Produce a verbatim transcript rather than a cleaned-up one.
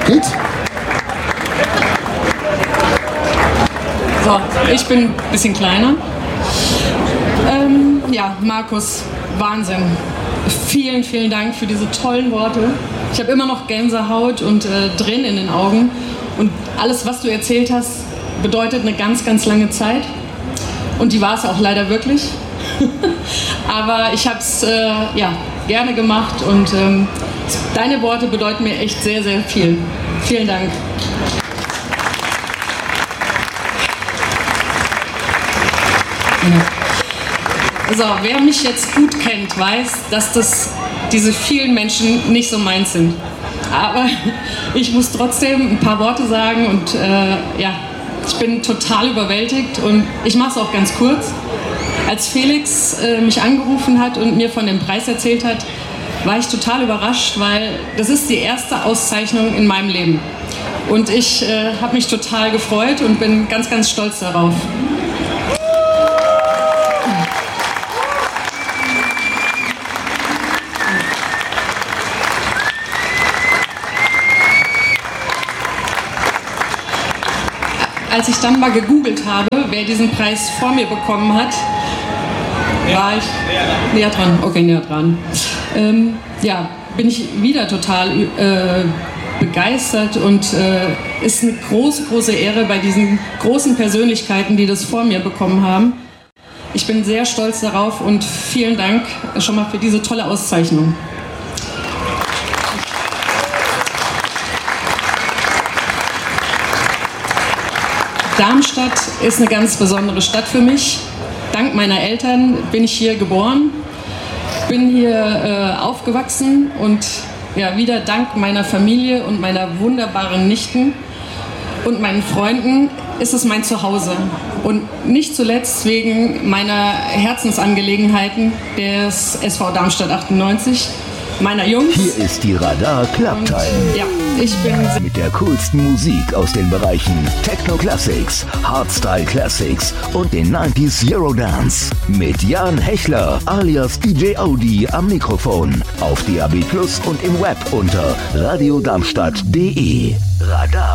Geht's? So, ich bin ein bisschen kleiner. Ähm, ja, Markus, Wahnsinn. Vielen, vielen Dank für diese tollen Worte. Ich habe immer noch Gänsehaut und äh, Tränen in den Augen. Und alles, was du erzählt hast, bedeutet eine ganz, ganz lange Zeit. Und die war es auch leider wirklich. Aber ich habe es äh, ja, gerne gemacht und ähm, deine Worte bedeuten mir echt sehr, sehr viel. Vielen Dank. So, wer mich jetzt gut kennt, weiß, dass das, diese vielen Menschen nicht so meins sind. Aber ich muss trotzdem ein paar Worte sagen und äh, ja, ich bin total überwältigt und ich mache es auch ganz kurz. Als Felix äh, mich angerufen hat und mir von dem Preis erzählt hat, war ich total überrascht, weil das ist die erste Auszeichnung in meinem Leben. Und ich äh, habe mich total gefreut und bin ganz, ganz stolz darauf. Als ich dann mal gegoogelt habe, wer diesen Preis vor mir bekommen hat, war ich näher dran. Okay, näher dran. Ähm, ja, bin ich wieder total äh, begeistert und äh, ist eine große, große Ehre bei diesen großen Persönlichkeiten, die das vor mir bekommen haben. Ich bin sehr stolz darauf und vielen Dank schon mal für diese tolle Auszeichnung. Darmstadt ist eine ganz besondere Stadt für mich. Dank meiner Eltern bin ich hier geboren, bin hier äh, aufgewachsen und ja, wieder dank meiner Familie und meiner wunderbaren Nichten und meinen Freunden ist es mein Zuhause. Und nicht zuletzt wegen meiner Herzensangelegenheiten des S V Darmstadt achtundneunzig, meiner Jungs. Hier ist die Radar Club Time. Ja, ich bin mit der coolsten Musik aus den Bereichen Techno Classics, Hardstyle Classics und den neunziger Eurodance. Mit Jan Hechler alias D J Audi am Mikrofon. Auf D A B Plus und im Web unter radiodarmstadt punkt de. Radar.